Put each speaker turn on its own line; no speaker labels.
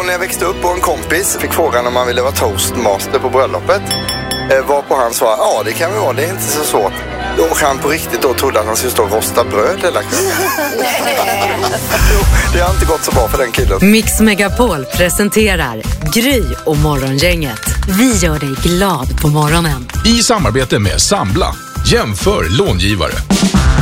från när jag växte upp och en kompis fick frågan om han ville vara toastmaster på bröllopet. Varpå han sa, ja det kan vi vara, det är inte så svårt. Och han på riktigt då trodde att han skulle stå och rosta bröd eller det har inte gått så bra för den killen.
Mix Megapol presenterar Gry och Morgongänget. Vi gör dig glad på morgonen.
I samarbete med Sambla. Jämför långivare.